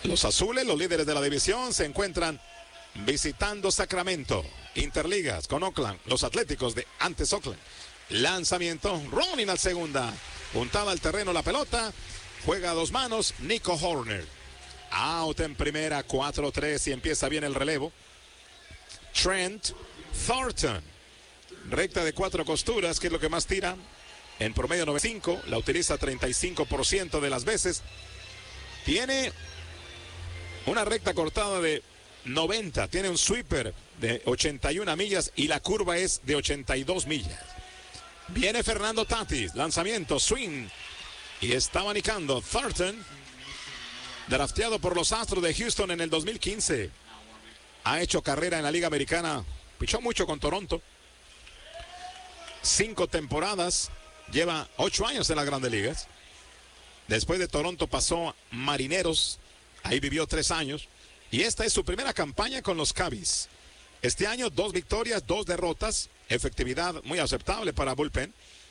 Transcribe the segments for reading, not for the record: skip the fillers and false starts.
Los azules, los líderes de la división, se encuentran visitando Sacramento. Interligas con Oakland, los Atléticos de antes Oakland. Lanzamiento, running al segunda. Puntada al terreno la pelota. Juega a dos manos Nico Horner. Out en primera, 4-3 y empieza bien el relevo. Trent Thornton. Recta de 4 costuras, que es lo que más tira. En promedio 95, la utiliza 35% de las veces. Tiene una recta cortada de 90. Tiene un sweeper de 81 millas y la curva es de 82 millas. Viene Fernando Tatis. Lanzamiento, swing. Y está abanicando Thornton. Drafteado por los Astros de Houston en el 2015. Ha hecho carrera en la Liga Americana. Pichó mucho con Toronto. 5 temporadas. Lleva 8 años en las Grandes Ligas. Después de Toronto pasó a Marineros. Ahí vivió 3 años. Y esta es su primera campaña con los Cubbies. Este año 2 victorias, 2 derrotas. Efectividad muy aceptable para bullpen.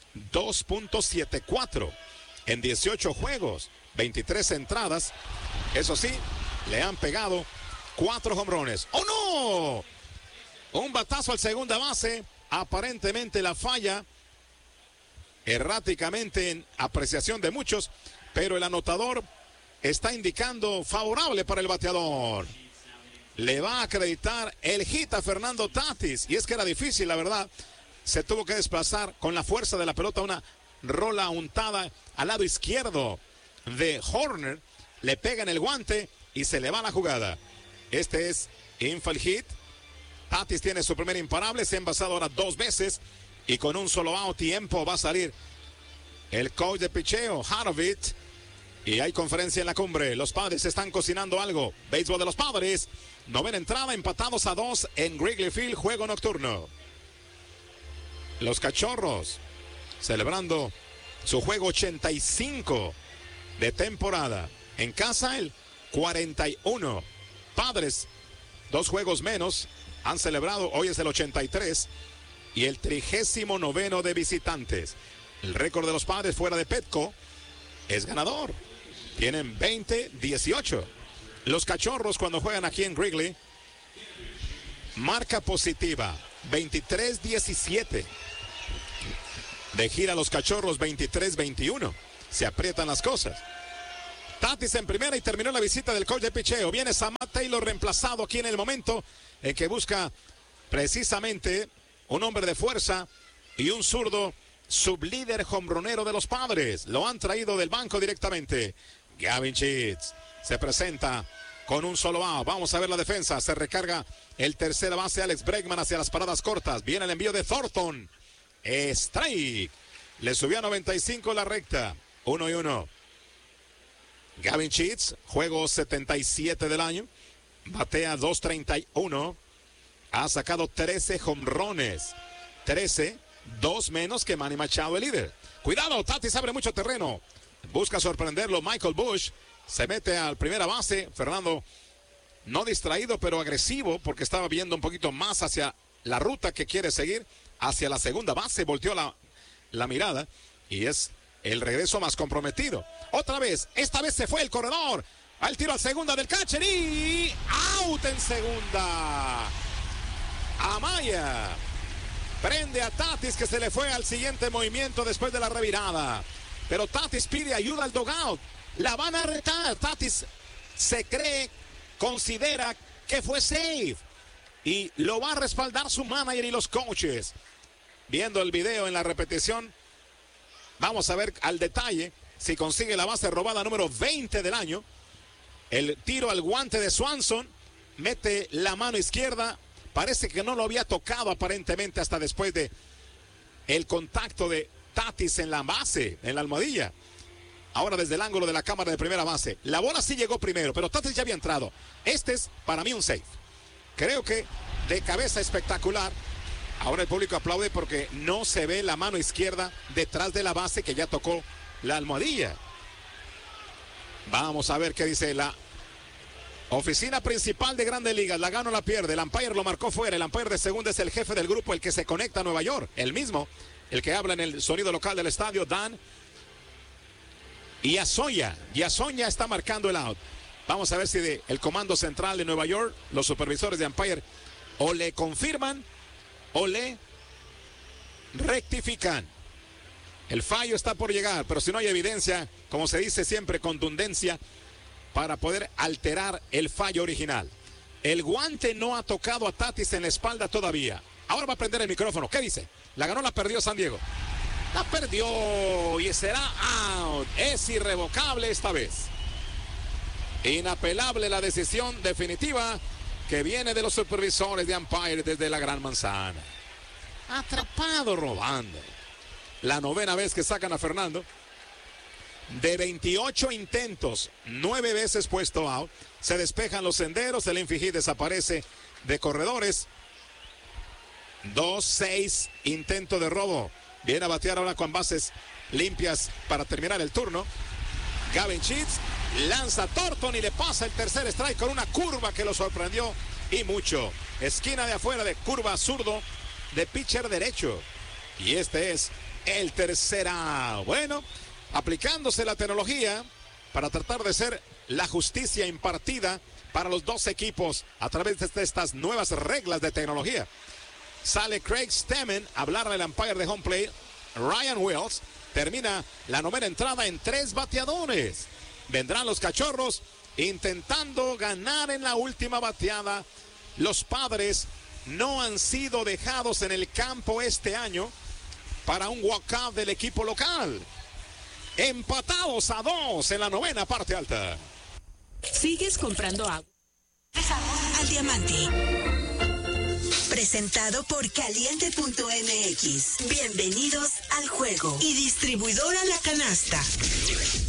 2.74 en 18 juegos. 23 entradas. Eso sí, le han pegado 4 jonrones. ¡Oh, no! Un batazo al segunda base. Aparentemente la falla. Erráticamente en apreciación de muchos. Pero el anotador está indicando favorable para el bateador. Le va a acreditar el hit a Fernando Tatis. Y es que era difícil, la verdad. Se tuvo que desplazar con la fuerza de la pelota. Una rola untada al lado izquierdo de Horner. Le pega en el guante y se le va la jugada. Este es infield hit. Tatis tiene su primer imparable. Se ha envasado ahora 2 veces. Y con un solo out tiempo va a salir el coach de picheo, Harovitz. Y hay conferencia en la cumbre. Los Padres están cocinando algo. Béisbol de los Padres. 9ª entrada, empatados a 2 en Wrigley Field. Juego nocturno. Los Cachorros celebrando su juego 85 de temporada. En casa el 41. Padres, 2 juegos menos. Han celebrado, hoy es el 83. Y el 39º de visitantes. El récord de los Padres fuera de Petco es ganador. Tienen 20-18. Los Cachorros cuando juegan aquí en Wrigley, marca positiva, 23-17. De gira los Cachorros, 23-21. Se aprietan las cosas. Tatis en primera y terminó la visita del coach de picheo. Viene Samad Taylor reemplazado aquí en el momento en que busca precisamente un hombre de fuerza y un zurdo sublíder jonronero de los Padres. Lo han traído del banco directamente. Gavin Sheets se presenta con un solo out. Vamos a ver la defensa. Se recarga el tercera base Alex Bregman hacia las paradas cortas. Viene el envío de Thornton. Strike. Le subió a 95 la recta. 1-1. Gavin Sheets, juego 77 del año. Batea 2.31. Ha sacado 13 jonrones. 13, 2 menos que Manny Machado, el líder. Cuidado, Tatis abre mucho terreno. Busca sorprenderlo Michael Busch. Se mete al primera base. Fernando, no distraído, pero agresivo, porque estaba viendo un poquito más hacia la ruta que quiere seguir. Hacia la segunda base, volteó la mirada. Y es el regreso más comprometido. Otra vez, esta vez se fue el corredor. Al tiro al segunda del catcher y out en segunda. Amaya prende a Tatis, que se le fue al siguiente movimiento después de la revirada. Pero Tatis pide ayuda al dugout. La van a retar. Tatis se cree, considera que fue safe. Y lo va a respaldar su manager y los coaches. Viendo el video en la repetición, vamos a ver al detalle si consigue la base robada número 20 del año. El tiro al guante de Swanson. Mete la mano izquierda. Parece que no lo había tocado aparentemente hasta después de el contacto de Tatis en la base, en la almohadilla. Ahora desde el ángulo de la cámara de primera base. La bola sí llegó primero, pero Tatis ya había entrado. Este es para mí un safe. Creo que de cabeza espectacular. Ahora el público aplaude porque no se ve la mano izquierda detrás de la base que ya tocó la almohadilla. Vamos a ver qué dice la oficina principal de Grandes Ligas. La gana o la pierde. El umpire lo marcó fuera. El umpire de segunda es el jefe del grupo, el que se conecta a Nueva York. El mismo, el que habla en el sonido local del estadio, Dan Yasoya. Yasoya está marcando el out. Vamos a ver si el comando central de Nueva York, los supervisores de umpire, o le confirman o le rectifican. El fallo está por llegar, pero si no hay evidencia, como se dice siempre, contundencia para poder alterar el fallo original. El guante no ha tocado a Tatis en la espalda todavía. Ahora va a prender el micrófono. ¿Qué dice? La ganó, la perdió San Diego. La perdió y será out. Es irrevocable esta vez. Inapelable la decisión definitiva que viene de los supervisores de umpire desde la Gran Manzana. Atrapado robando. La 9ª vez que sacan a Fernando. De 28 intentos, 9 veces puesto out. Se despejan los senderos. El infield desaparece de corredores. 2-6 intento de robo. Viene a batear ahora con bases limpias para terminar el turno. Gavin Sheets lanza a Thornton y le pasa el tercer strike con una curva que lo sorprendió y mucho. Esquina de afuera de curva zurdo de pitcher derecho. Y este es el tercer out. Bueno, aplicándose la tecnología para tratar de ser la justicia impartida para los dos equipos a través de estas nuevas reglas de tecnología. Sale Craig Stammen a hablar del umpire de home plate. Ryan Wells termina la 9ª entrada en 3 bateadores. Vendrán los Cachorros intentando ganar en la última bateada. Los Padres no han sido dejados en el campo este año para un walkout del equipo local. Empatados a 2 en la 9ª parte alta. ¿Sigues comprando agua? Al diamante. Presentado por Caliente.mx. Bienvenidos al juego. Y distribuidora La Canasta.